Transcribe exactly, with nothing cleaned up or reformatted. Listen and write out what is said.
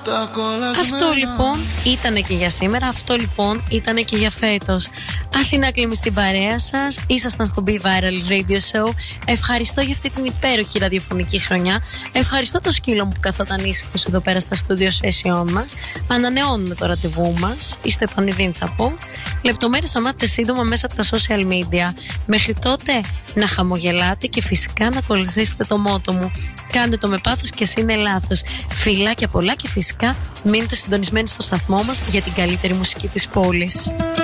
Αυτό λοιπόν ήτανε και για σήμερα. Αυτό λοιπόν ήτανε και για φέτος. Αθηνά Κλίμη στην παρέα σας. Ήσασταν στο Be Viral Radio Show. Ευχαριστώ για αυτή την υπέροχη ραδιοφωνική χρονιά. Ευχαριστώ το σκύλο μου που καθόταν ήσυχος εδώ πέρα στα studio session μας. Ανανεώνουμε το ραντεβού μας, ή στο επανειδήν θα πω. Λεπτομέρειες θα μάθετε σύντομα μέσα από τα social media. Μέχρι τότε να χαμογελάτε και φυσικά να ακολουθήσετε το μότο μου. Κάντε το με πάθος και εσύ είναι λάθος. Φιλάκια πολλά και φυσικά μείνετε συντονισμένοι στο σταθμό μας για την καλύτερη μουσική της πόλης.